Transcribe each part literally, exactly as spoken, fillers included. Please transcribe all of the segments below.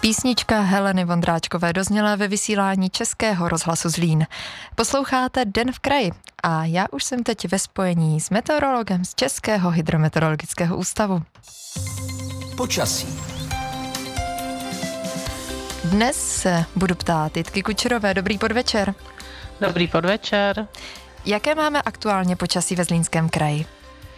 Písnička Heleny Vondráčkové dozněla ve vysílání Českého rozhlasu Zlín. Posloucháte Den v kraji a já už jsem teď ve spojení s meteorologem z Českého hydrometeorologického ústavu. Počasí. Dnes se budu ptát Jitky Kučerové. Dobrý podvečer. Dobrý podvečer. Jaké máme aktuálně počasí ve Zlínském kraji?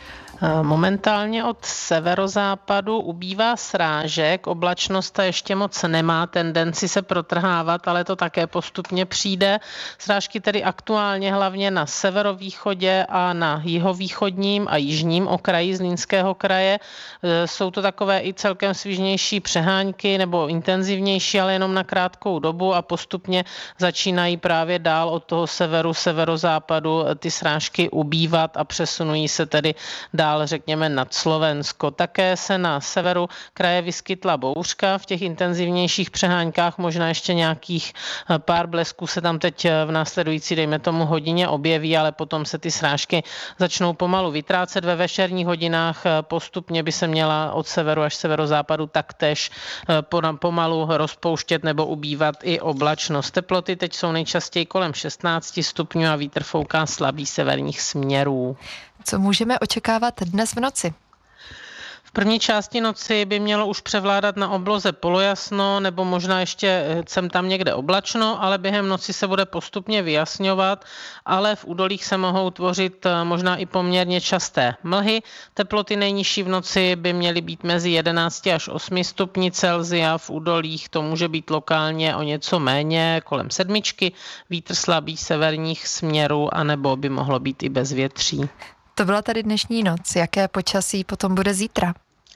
Momentálně od severozápadu ubývá srážek, oblačnost ta ještě moc nemá tendenci se protrhávat, ale to také postupně přijde. Srážky tedy aktuálně hlavně na severovýchodě a na jihovýchodním a jižním okraji Zlínského kraje. Jsou to takové i celkem svižnější přehánky nebo intenzivnější, ale jenom na krátkou dobu a postupně začínají právě dál od toho severu, severozápadu ty srážky ubývat a přesunují se tedy dál řekněme nad Slovensko. Také se na severu kraje vyskytla bouřka, v těch intenzivnějších přeháňkách možná ještě nějakých pár blesků se tam teď v následující, dejme tomu, hodině objeví, ale potom se ty srážky začnou pomalu vytrácet. Ve večerních hodinách postupně by se měla od severu až severozápadu taktéž pomalu rozpouštět nebo ubývat i oblačnost. Teploty teď jsou nejčastěji kolem šestnáct stupňů a vítr fouká slabý severních směrů. Co můžeme očekávat dnes v noci? V první části noci by mělo už převládat na obloze polojasno nebo možná ještě sem tam někde oblačno, ale během noci se bude postupně vyjasňovat, ale v údolích se mohou tvořit možná i poměrně časté mlhy. Teploty nejnižší v noci by měly být mezi jedenáct až osm stupni Celsia, v údolích to může být lokálně o něco méně, kolem sedmičky, vítr slabý severních směrů, anebo by mohlo být i bez větří. To byla tady dnešní noc. Jaké počasí potom bude zítra?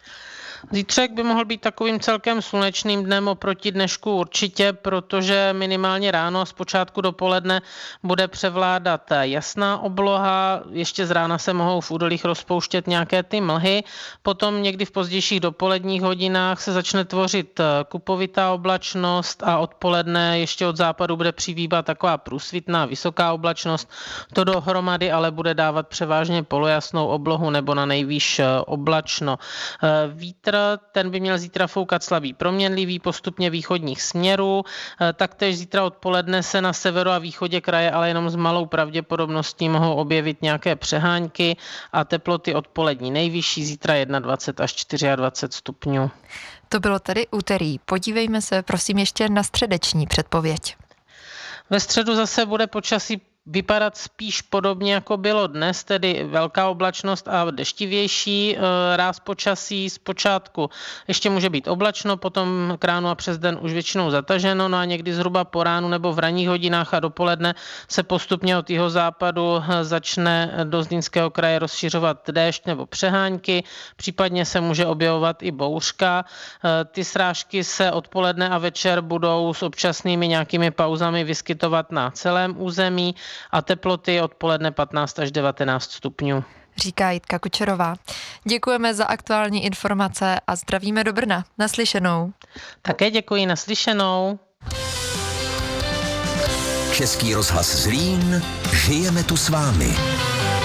Zítřek by mohl být takovým celkem slunečným dnem oproti dnešku určitě, protože minimálně ráno zpočátku dopoledne bude převládat jasná obloha, ještě z rána se mohou v údolích rozpouštět nějaké ty mlhy, potom někdy v pozdějších dopoledních hodinách se začne tvořit kupovitá oblačnost a odpoledne ještě od západu bude přibývat taková průsvitná vysoká oblačnost. To dohromady ale bude dávat převážně polojasnou oblohu nebo na nejvýš oblačno. Vítr ten by měl zítra foukat slabý proměnlivý postupně východních směrů. Taktéž zítra odpoledne se na severu a východě kraje, ale jenom s malou pravděpodobností mohou objevit nějaké přehánky a teploty odpolední nejvyšší zítra dvacet jedna až dvacet čtyři stupňů. To bylo tedy úterý. Podívejme se prosím ještě na středeční předpověď. Ve středu zase bude počasí vypadat spíš podobně, jako bylo dnes, tedy velká oblačnost a deštivější ráz počasí zpočátku. Ještě může být oblačno, potom k ránu a přes den už většinou zataženo, no a někdy zhruba po ránu nebo v ranních hodinách a dopoledne se postupně od jihozápadu začne do Zlínského kraje rozšiřovat déšť nebo přehánky, případně se může objevovat i bouřka. Ty srážky se odpoledne a večer budou s občasnými nějakými pauzami vyskytovat na celém území a teploty odpoledne patnáct až devatenáct stupňů. Říká Jitka Kučerová. Děkujeme za aktuální informace a zdravíme do Brna. Naslyšenou. Také děkuji, naslyšenou. Český rozhlas Zlín, žijeme tu s vámi.